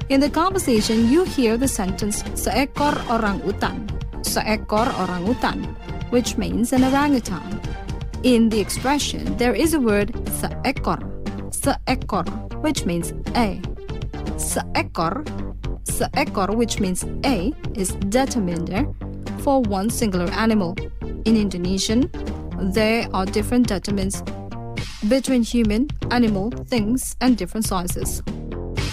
In the conversation, you hear the sentence seekor orang utan, which means an orangutan. In the expression, there is a word seekor, which means a. Seekor, which means a, is determiner for one singular animal. In Indonesian, there are different determinants between human, animal, things, and different sizes.